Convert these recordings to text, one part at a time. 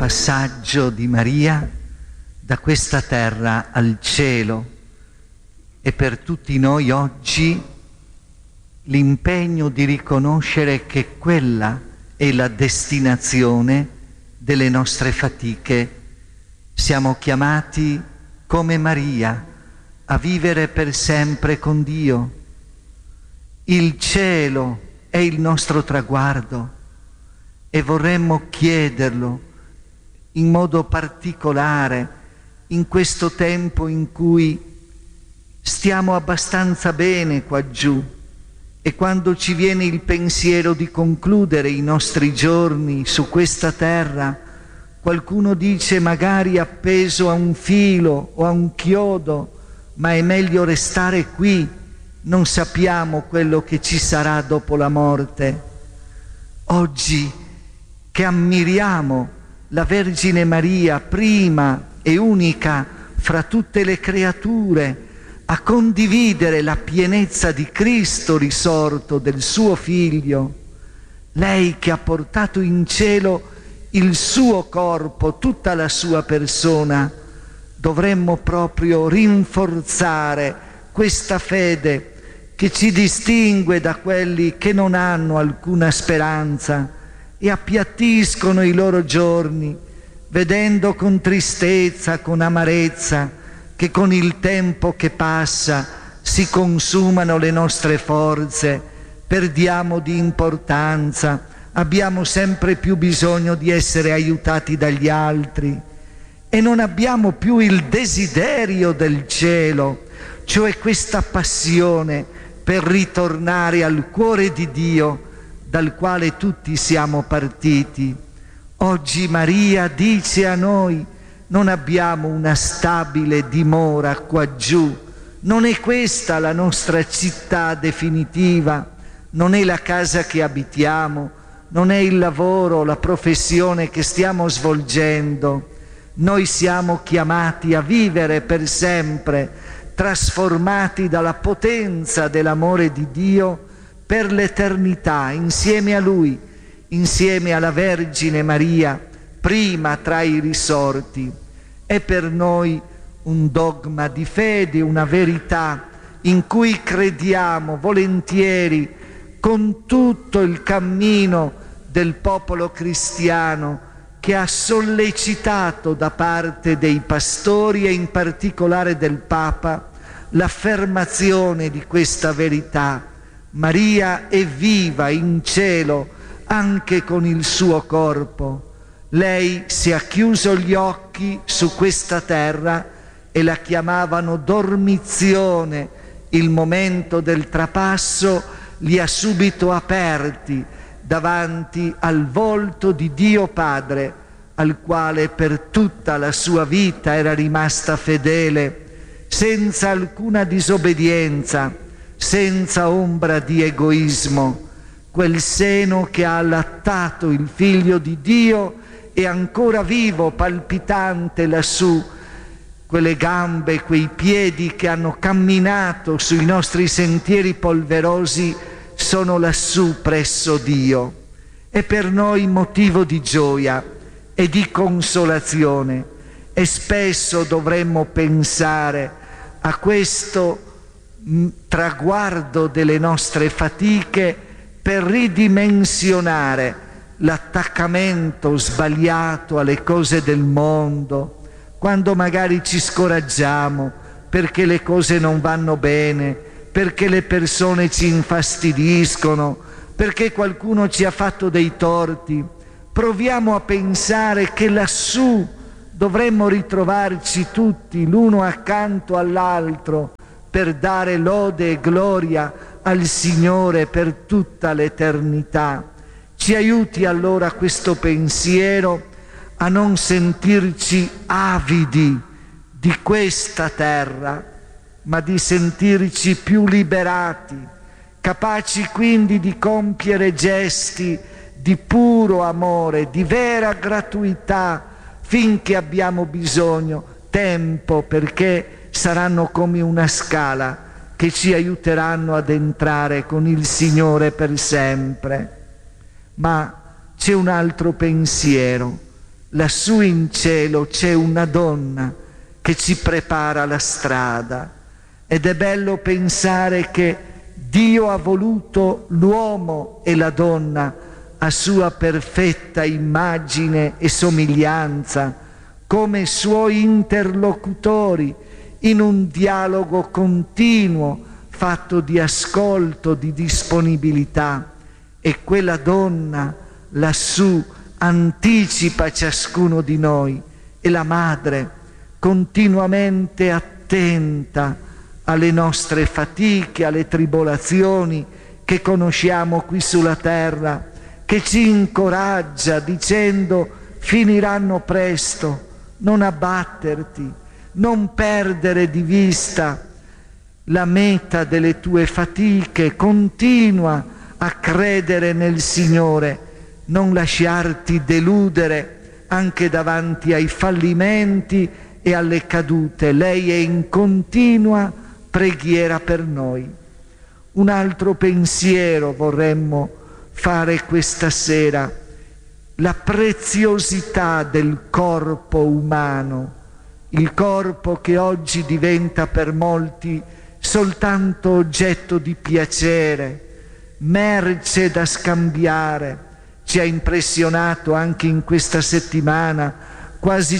passaggio di Maria da questa terra al cielo e per tutti noi oggi l'impegno di riconoscere che quella è la destinazione delle nostre fatiche. Siamo chiamati come Maria a vivere per sempre con Dio. Il cielo è il nostro traguardo e vorremmo chiederlo in modo particolare in questo tempo in cui stiamo abbastanza bene qua giù e quando ci viene il pensiero di concludere i nostri giorni su questa terra, qualcuno dice magari appeso a un filo o a un chiodo, ma è meglio restare qui, non sappiamo quello che ci sarà dopo la morte. Oggi che ammiriamo la Vergine Maria, prima e unica fra tutte le creature, a condividere la pienezza di Cristo risorto, del suo Figlio, lei che ha portato in cielo il suo corpo, tutta la sua persona, dovremmo proprio rinforzare questa fede che ci distingue da quelli che non hanno alcuna speranza e appiattiscono i loro giorni, vedendo con tristezza, con amarezza, che con il tempo che passa si consumano le nostre forze, perdiamo di importanza, abbiamo sempre più bisogno di essere aiutati dagli altri e non abbiamo più il desiderio del cielo, cioè questa passione per ritornare al cuore di Dio dal quale tutti siamo partiti. Oggi Maria dice a noi: non abbiamo una stabile dimora qua giù, non è questa la nostra città definitiva, non è la casa che abitiamo, non è il lavoro, la professione che stiamo svolgendo. Noi siamo chiamati a vivere per sempre, trasformati dalla potenza dell'amore di Dio per l'eternità, insieme a Lui, insieme alla Vergine Maria, prima tra i risorti. È per noi un dogma di fede, una verità in cui crediamo volentieri con tutto il cammino del popolo cristiano che ha sollecitato da parte dei pastori e in particolare del Papa l'affermazione di questa verità. Maria è viva in cielo anche con il suo corpo. Lei si è chiuso gli occhi su questa terra e la chiamavano dormizione. Il momento del trapasso li ha subito aperti davanti al volto di Dio Padre, al quale per tutta la sua vita era rimasta fedele, senza alcuna disobbedienza, senza ombra di egoismo. Quel seno che ha allattato il Figlio di Dio è ancora vivo, palpitante lassù. Quelle gambe, quei piedi che hanno camminato sui nostri sentieri polverosi sono lassù presso Dio. È per noi motivo di gioia e di consolazione e spesso dovremmo pensare a questo traguardo delle nostre fatiche per ridimensionare l'attaccamento sbagliato alle cose del mondo, quando magari ci scoraggiamo perché le cose non vanno bene, perché le persone ci infastidiscono, perché qualcuno ci ha fatto dei torti. Proviamo a pensare che lassù dovremmo ritrovarci tutti l'uno accanto all'altro per dare lode e gloria al Signore per tutta l'eternità. Ci aiuti allora questo pensiero a non sentirci avidi di questa terra, ma di sentirci più liberati, capaci quindi di compiere gesti di puro amore, di vera gratuità, finché abbiamo bisogno, tempo, perché saranno come una scala che ci aiuteranno ad entrare con il Signore per sempre. Ma c'è un altro pensiero. lassù in cielo c'è una donna che ci prepara la strada. Ed è bello pensare che Dio ha voluto l'uomo e la donna a sua perfetta immagine e somiglianza, come suoi interlocutori, in un dialogo continuo, fatto di ascolto, di disponibilità. E quella donna lassù anticipa ciascuno di noi, e la madre continuamente attenta alle nostre fatiche, alle tribolazioni che conosciamo qui sulla terra, che ci incoraggia dicendo: finiranno presto, non abbatterti, non perdere di vista la meta delle tue fatiche, continua a credere nel Signore, non lasciarti deludere anche davanti ai fallimenti e alle cadute. Lei è in continua preghiera per noi. Un altro pensiero vorremmo fare questa sera: la preziosità del corpo umano, il corpo che oggi diventa per molti soltanto oggetto di piacere, merce da scambiare. Ci ha impressionato anche in questa settimana quasi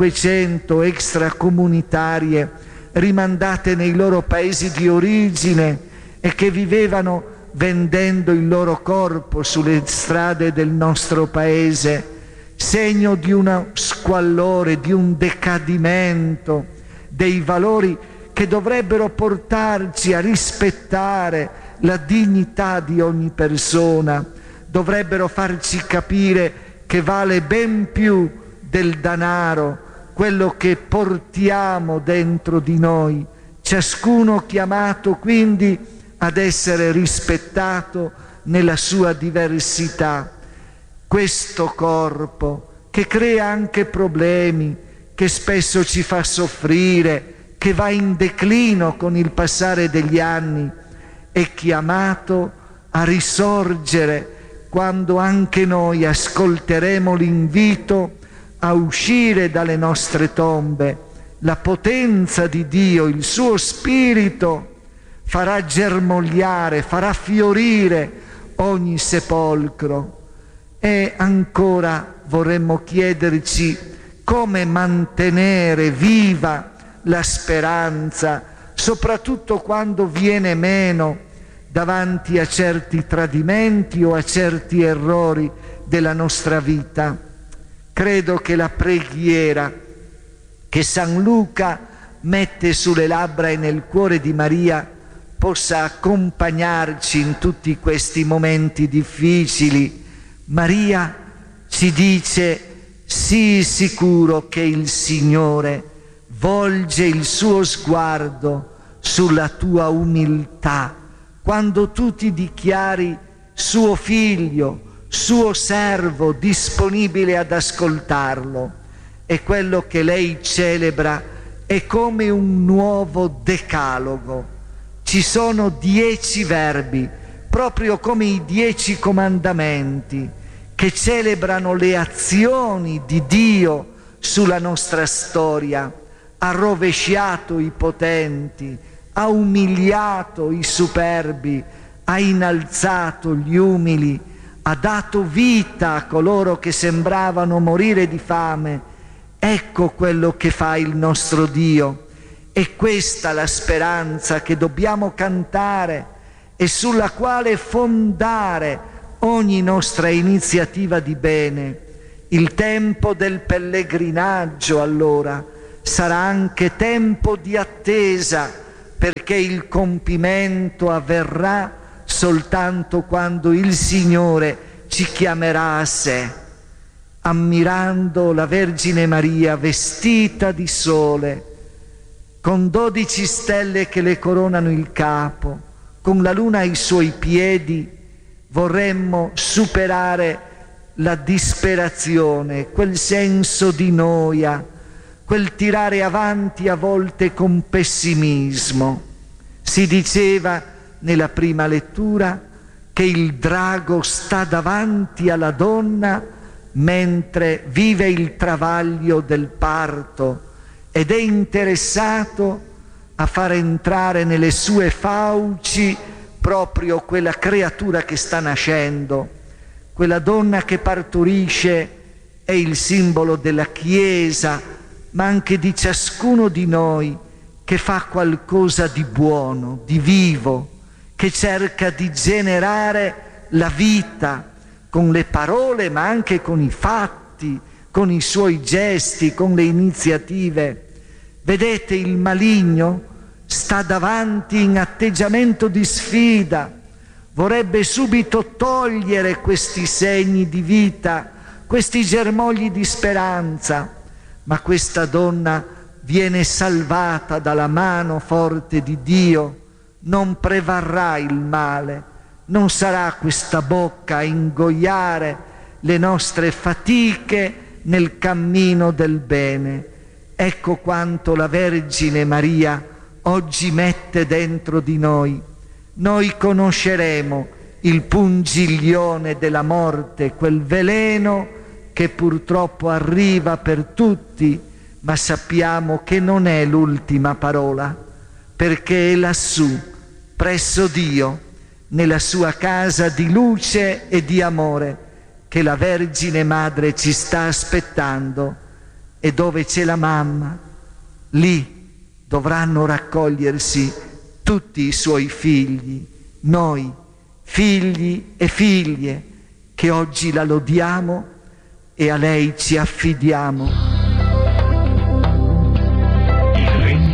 500 extracomunitarie rimandate nei loro paesi di origine e che vivevano vendendo il loro corpo sulle strade del nostro paese, segno di uno squallore, di un decadimento dei valori che dovrebbero portarci a rispettare la dignità di ogni persona, dovrebbero farci capire che vale ben più del denaro quello che portiamo dentro di noi, ciascuno chiamato quindi ad essere rispettato nella sua diversità. Questo corpo che crea anche problemi, che spesso ci fa soffrire, che va in declino con il passare degli anni, è chiamato a risorgere quando anche noi ascolteremo l'invito a uscire dalle nostre tombe. La potenza di Dio, il suo Spirito, farà germogliare, farà fiorire ogni sepolcro. E ancora vorremmo chiederci come mantenere viva la speranza, soprattutto quando viene meno davanti a certi tradimenti o a certi errori della nostra vita. Credo che la preghiera che San Luca mette sulle labbra e nel cuore di Maria possa accompagnarci in tutti questi momenti difficili. Maria ci dice: sii sicuro che il Signore volge il suo sguardo sulla tua umiltà quando tu ti dichiari suo figlio, suo servo, disponibile ad ascoltarlo. E quello che lei celebra è come un nuovo decalogo. Ci sono 10 verbi, proprio come i 10 comandamenti, che celebrano le azioni di Dio sulla nostra storia. Ha rovesciato i potenti, ha umiliato i superbi, ha innalzato gli umili, ha dato vita a coloro che sembravano morire di fame. Ecco quello che fa il nostro Dio. È questa la speranza che dobbiamo cantare e sulla quale fondare ogni nostra iniziativa di bene. Il tempo del pellegrinaggio, allora, sarà anche tempo di attesa, perché il compimento avverrà soltanto quando il Signore ci chiamerà a sé. Ammirando la Vergine Maria vestita di sole, con 12 stelle che le coronano il capo, con la luna ai suoi piedi, vorremmo superare la disperazione, quel senso di noia, quel tirare avanti a volte con pessimismo. Si diceva nella prima lettura che il drago sta davanti alla donna mentre vive il travaglio del parto ed è interessato a far entrare nelle sue fauci proprio quella creatura che sta nascendo. Quella donna che partorisce è il simbolo della Chiesa, ma anche di ciascuno di noi che fa qualcosa di buono, di vivo, che cerca di generare la vita con le parole, ma anche con i fatti, con i suoi gesti, con le iniziative. Vedete, il maligno sta davanti in atteggiamento di sfida, vorrebbe subito togliere questi segni di vita, questi germogli di speranza, ma questa donna viene salvata dalla mano forte di Dio, non prevarrà il male, non sarà questa bocca a ingoiare le nostre fatiche nel cammino del bene. Ecco quanto la Vergine Maria oggi mette dentro di noi. Noi conosceremo il pungiglione della morte, quel veleno che purtroppo arriva per tutti, ma sappiamo che non è l'ultima parola, perché è lassù, presso Dio, nella sua casa di luce e di amore, che la Vergine Madre ci sta aspettando, e dove c'è la mamma, lì dovranno raccogliersi tutti i suoi figli, noi, figli e figlie, che oggi la lodiamo e a lei ci affidiamo.